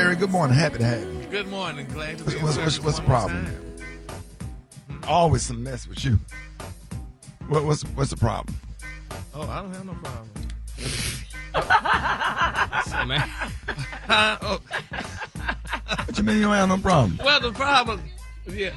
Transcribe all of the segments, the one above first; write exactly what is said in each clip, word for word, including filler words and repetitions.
Larry, good morning. Happy to have you. Good morning. Glad to be What's, what's, what's the problem? Always some mess with you. What, what's what's the problem? Oh, I don't have no problem. So, man. Uh, oh, What you mean you don't have no problem? well, the problem, yeah.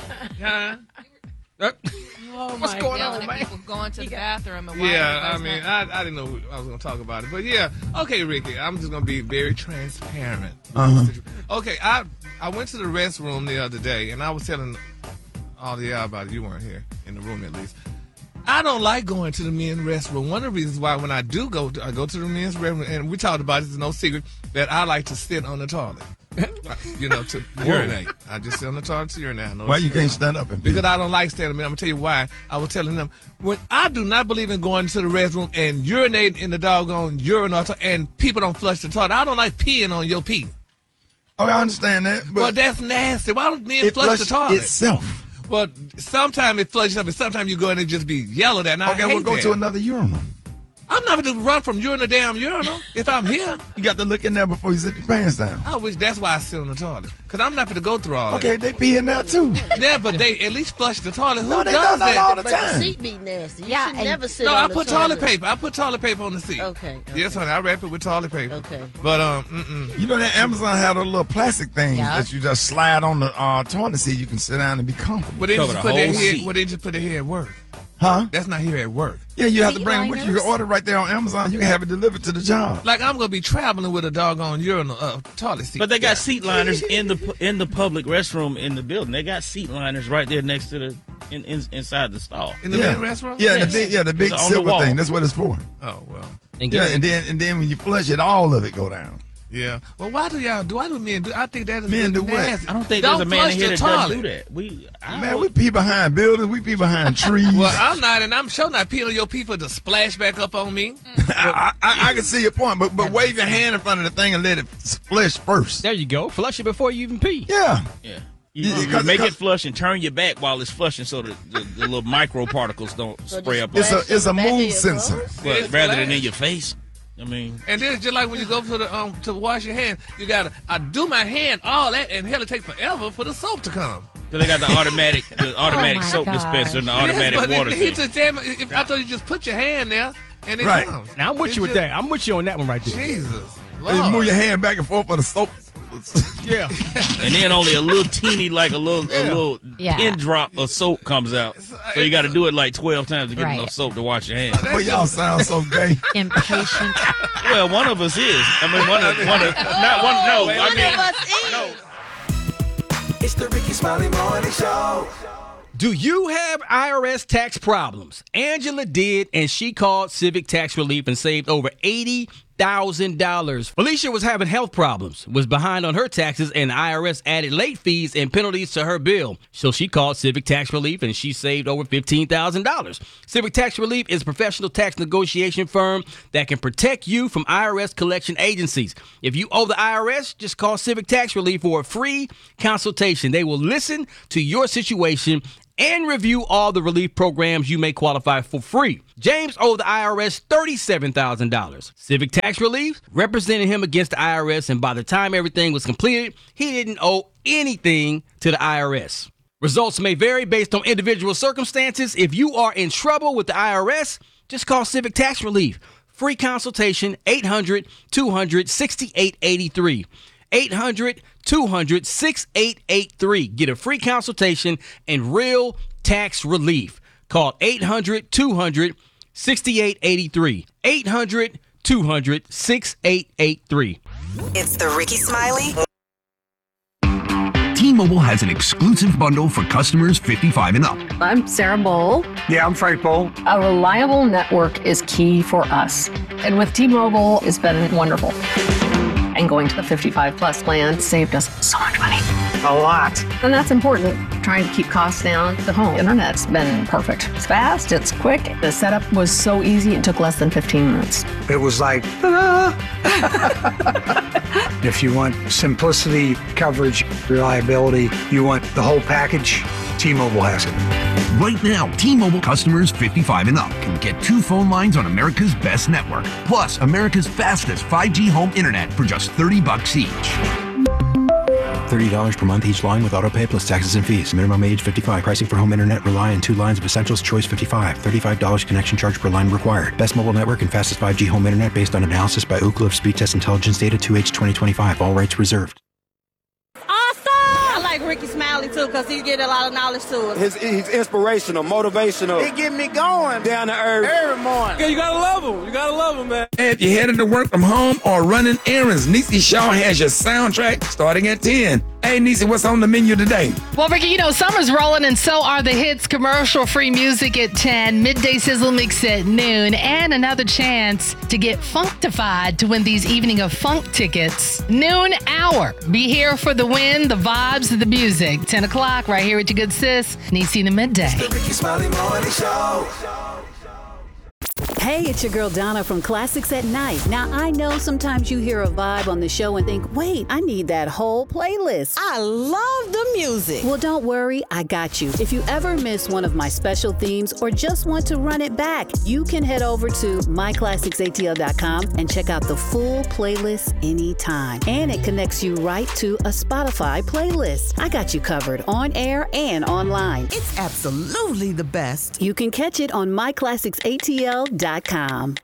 Huh? Uh, Oh What's my going God. on, man? People going to the bathroom and why yeah, I everybody's mean, not- I, I didn't know I was going to talk about it. But yeah, okay, Ricky, I'm just going to be very transparent. Uh-huh. Okay, I I went to the restroom the other day, and I was telling all the y'all about it. You weren't here, in the room at least. I don't like going to the men's restroom. One of the reasons why when I do go, to, I go to the men's restroom, and we talked about it, it's no secret, that I like to sit on the toilet. You know, to urinate. I just sit on the toilet to urinate. No Why you secret. can't stand up and pee? Because I don't like standing up. I'm going to tell you why. I was telling them, when I do not believe in going to the restroom and urinating in the doggone urinal to- and people don't flush the toilet. I don't like peeing on your pee. Oh, I understand that, Well, but that's nasty. Why don't men it flush the flushes toilet? itself. Well, sometimes it flushes up, and sometimes you go in and just be yelled at. And I Okay, hate we'll go that. to another urinal. I'm not going to run from urinal to damn urinal if I'm here. You got to look in there before you sit your pants down. I wish that's why I sit on the toilet. Because I'm not going to go through all Okay, they pee in there too. that. Yeah, but they at least flush the toilet. Who No, they does don't that all the But the time. seat be nasty. You Yeah, should and- never sit No, on I the put toilet paper. I put toilet paper on the seat. Okay, okay. Yes, honey. I wrap it with toilet paper. Okay. But um, mm-mm. You know that Amazon had a little plastic thing Yeah. that you just slide on the uh, toilet seat. You can sit down and be comfortable. But they Cover just the put their whole head. seat. Well, they just put their head at work. Huh? That's not here at work. Yeah, you have to Seat bring it with you. You liners? can order right there on Amazon. You can have it delivered to the job. Like I'm gonna be traveling with a doggone urinal uh, toilet seat. But they got seat liners in the pu- in the public restroom in the building. They got seat liners right there next to the in, in, inside the stall. in the yeah. men's restaurant. Yeah, Yes. the big, yeah, the big It's on the silver wall. thing. That's what it's for. Oh well. And Yeah, guess, and then and then when you flush it, all of it go down. Yeah. Well, why do y'all do? Why do men do? I think that is Men do what? nasty. I don't think Don't there's a man flush in here the that doesn't toilet. do that. We I Man, don't- we pee behind buildings. We pee behind trees. Well, I'm not, and I'm sure not peeing on your people to splash back up on me. I, I, I can see your point, but but wave your hand in front of the thing and let it flush first. there you go. Flush it before you even pee. Yeah. yeah. You, Yeah, you 'cause- make it 'cause- flush and turn your back while it's flushing so that the, the little micro particles don't So spray just up. It's on a Flash it's a in the back of mood your sensor. clothes? But It's rather than flash. in your face. I mean, And then it's just like when you go to the um to wash your hands, you gotta I do my hand all that, and hell, it take forever for the soap to come. so they got the automatic the automatic my soap gosh. dispenser and the automatic Yes, but water If, he thing. just damn, if, I thought you just put your hand there and it Right. comes. Now I'm with It's you with just- that. I'm with you on that one right there. Jesus. And you Lord. move your hand back and forth for the soap. Yeah. And then only a little teeny, like a little, a little Yeah. pin drop of soap comes out. So you got to do it like twelve times to get Right. enough soap to wash your hands. But y'all sound so gay. Impatient. Well, one of us is. I mean, one of, one of, not one. No, I One of mean, us is. no. It's the Ricky Smiley Morning Show. Do you have I R S tax problems? Angela did, and she called Civic Tax Relief and saved over eighty thousand dollars. Felicia was having health problems, was behind on her taxes, and the I R S added late fees and penalties to her bill. So she called Civic Tax Relief, and she saved over fifteen thousand dollars. Civic Tax Relief is a professional tax negotiation firm that can protect you from I R S collection agencies. If you owe the I R S, just call Civic Tax Relief for a free consultation. They will listen to your situation and review all the relief programs you may qualify for free. James owed the I R S thirty-seven thousand dollars. Civic Tax Relief represented him against the I R S, and by the time everything was completed, he didn't owe anything to the I R S. Results may vary based on individual circumstances. If you are in trouble with the I R S, just call Civic Tax Relief. Free consultation, eight hundred, two hundred, sixty-eight eighty-three. eight hundred, two hundred, sixty-eight eighty-three. Get a free consultation and real tax relief. Call eight hundred, two hundred, sixty-eight eighty-three. eight hundred, two hundred, sixty-eight eighty-three. It's the Ricky Smiley. T-Mobile has an exclusive bundle for customers fifty-five and up. I'm Sarah Bowl. Yeah, I'm Frank Bowl. A reliable network is key for us. And with T-Mobile, it's been wonderful. And going to the fifty-five plus plan saved us so much money. A lot. And that's important. Trying to keep costs down. The home internet's been perfect. It's fast, it's quick. The setup was so easy, it took less than fifteen minutes. It was like, ta-da! If you want simplicity, coverage, reliability, you want the whole package, T-Mobile has it. Right now, T-Mobile customers fifty-five and up can get two phone lines on America's best network, plus America's fastest five G home internet for just thirty bucks each. thirty dollars per month each line with autopay plus taxes and fees. Minimum age fifty-five. Pricing for home internet rely on two lines of Essentials. Choice fifty-five. thirty-five dollars connection charge per line required. Best mobile network and fastest five G home internet based on analysis by Ookla of Speed Test Intelligence Data two H twenty twenty-five. All rights reserved. I like Ricky Smiley too because he get a lot of knowledge to us. His, he's inspirational, motivational. He get me going. Down to earth. Every morning. Yeah, you gotta love him. You gotta love him, man. If you're headed to work from home or running errands, Niecy Shaw has your soundtrack starting at ten. Hey, Niecy, what's on the menu today? Well, Ricky, you know, summer's rolling and so are the hits. Commercial-free music at ten, midday sizzle mix at noon, and another chance to get functified to win these Evening of Funk tickets. Noon hour. Be here for the win, the vibes, the music. ten o'clock, right here with your good sis, Niecy in the midday. The Ricky Smiley Morning Show. Hey, it's your girl Donna from Classics at Night. Now, I know sometimes you hear a vibe on the show and think, wait, I need that whole playlist. I love the music. Well, don't worry, I got you. If you ever miss one of my special themes or just want to run it back, you can head over to my classics A T L dot com and check out the full playlist anytime. And it connects you right to a Spotify playlist. I got you covered on air and online. It's absolutely the best. You can catch it on my classics A T L dot com.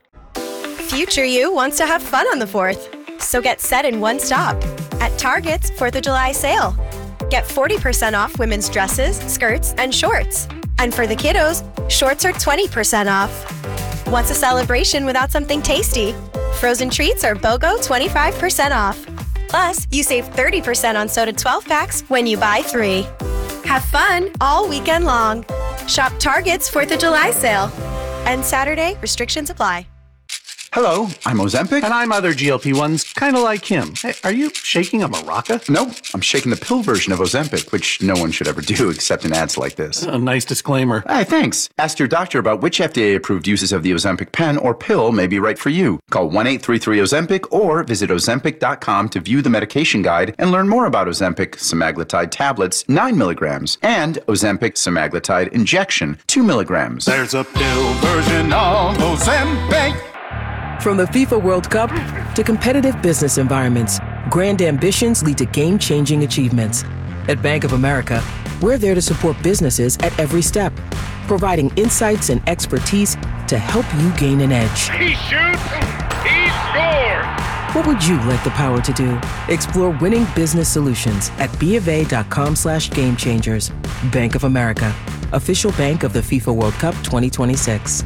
Future you wants to have fun on the fourth, so get set in one stop at Target's fourth of July sale. Get forty percent off women's dresses, skirts, and shorts. And for the kiddos, shorts are twenty percent off. What's a celebration without something tasty? Frozen treats are BOGO twenty-five percent off. Plus, you save thirty percent on soda twelve packs when you buy three. Have fun all weekend long. Shop Target's fourth of July sale. And Saturday, restrictions apply. Hello, I'm Ozempic. And I'm other G L P ones, kind of like him. Hey, are you shaking a maraca? No, I'm shaking the pill version of Ozempic, which no one should ever do except in ads like this. A nice disclaimer. Hey, thanks. Ask your doctor about which F D A-approved uses of the Ozempic pen or pill may be right for you. Call one eight three three Ozempic or visit ozempic dot com to view the medication guide and learn more about Ozempic semaglutide tablets, nine milligrams, and Ozempic semaglutide injection, two milligrams. There's a pill version of Ozempic. From the FIFA World Cup to competitive business environments, grand ambitions lead to game-changing achievements. At Bank of America, we're there to support businesses at every step, providing insights and expertise to help you gain an edge. He shoots, he scores! What would you like the power to do? Explore winning business solutions at bofa.com slash game changers. Bank of America, official bank of the FIFA World Cup twenty twenty-six.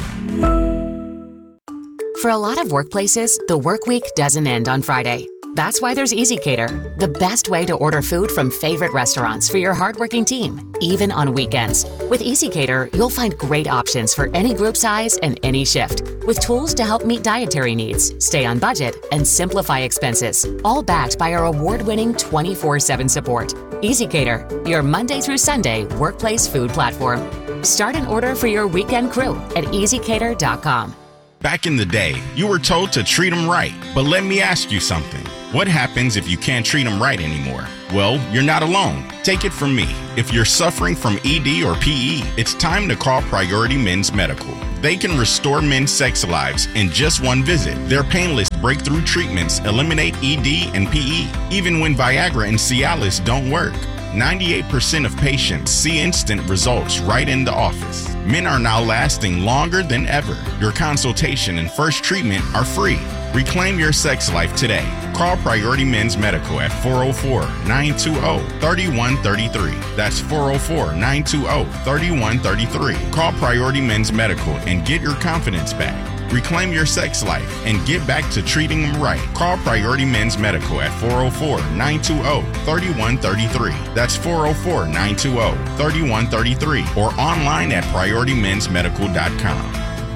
For a lot of workplaces, the work week doesn't end on Friday. That's why there's EasyCater, the best way to order food from favorite restaurants for your hardworking team, even on weekends. With EasyCater, you'll find great options for any group size and any shift, with tools to help meet dietary needs, stay on budget, and simplify expenses, all backed by our award-winning twenty-four seven support. EasyCater, your Monday through Sunday workplace food platform. Start an order for your weekend crew at easy cater dot com. Back in the day, you were told to treat them right. But let me ask you something. What happens if you can't treat them right anymore? Well, you're not alone. Take it from me. If you're suffering from E D or P E, it's time to call Priority Men's Medical. They can restore men's sex lives in just one visit. Their painless breakthrough treatments eliminate E D and P E, even when Viagra and Cialis don't work. ninety-eight percent of patients see instant results right in the office. Men are now lasting longer than ever. Your consultation and first treatment are free. Reclaim your sex life today. Call Priority Men's Medical at four oh four, nine two oh, three one three three. That's four oh four, nine two oh, three one three three. Call Priority Men's Medical and get your confidence back. Reclaim your sex life and get back to treating them right. Call Priority Men's Medical at four oh four, nine two oh, three one three three. That's four oh four, nine two oh, three one three three or online at priority men's medical dot com.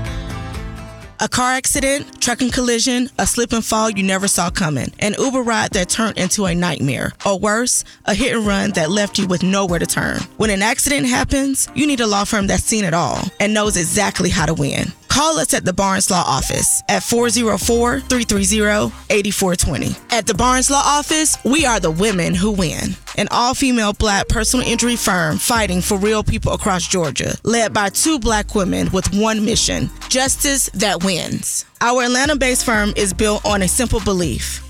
A car accident, trucking collision, a slip and fall you never saw coming, an Uber ride that turned into a nightmare, or worse, a hit and run that left you with nowhere to turn. When an accident happens, you need a law firm that's seen it all and knows exactly how to win. Call us at the Barnes Law Office at four oh four, three three oh, eight four two oh. At the Barnes Law Office, we are the women who win. An all-female black personal injury firm fighting for real people across Georgia, led by two black women with one mission, justice that wins. Our Atlanta-based firm is built on a simple belief.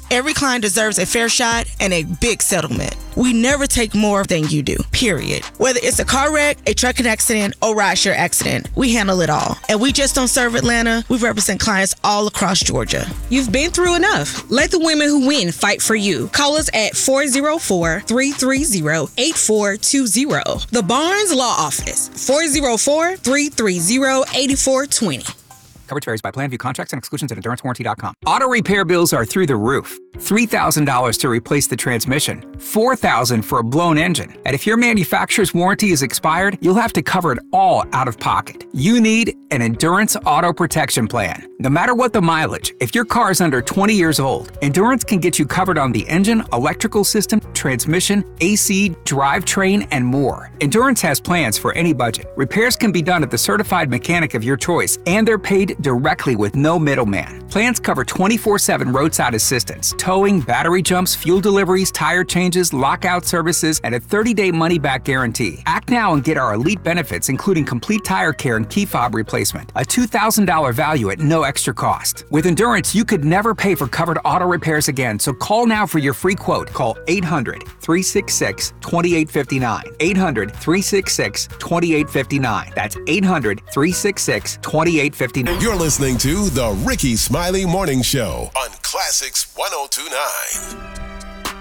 Every client deserves a fair shot and a big settlement. We never take more than you do, period. Whether it's a car wreck, a trucking accident, or rideshare accident, we handle it all. And we just don't serve Atlanta, we represent clients all across Georgia. You've been through enough. Let the women who win fight for you. Call us at four oh four, three three zero, eight four two zero. The Barnes Law Office, four oh four, three three zero, eight four two zero. Coverage varies by plan. View contracts and exclusions at endurance warranty dot com. Auto repair bills are through the roof. three thousand dollars to replace the transmission, four thousand dollars for a blown engine. And if your manufacturer's warranty is expired, you'll have to cover it all out of pocket. You need an Endurance Auto Protection Plan. No matter what the mileage, if your car is under twenty years old, Endurance can get you covered on the engine, electrical system, transmission, A C, drivetrain, and more. Endurance has plans for any budget. Repairs can be done at the certified mechanic of your choice, and they're paid directly with no middleman. Plans cover twenty-four seven roadside assistance, towing, battery jumps, fuel deliveries, tire changes, lockout services, and a thirty-day money-back guarantee. Act now and get our elite benefits, including complete tire care and key fob replacement. A two thousand dollars value at no extra cost. With Endurance, you could never pay for covered auto repairs again, so call now for your free quote. Call eight hundred, three six six, two eight five nine. eight hundred, three six six, two eight five nine. That's eight hundred, three six six, two eight five nine. You're listening to The Ricky Smiley Morning Show on Classics one oh two point nine.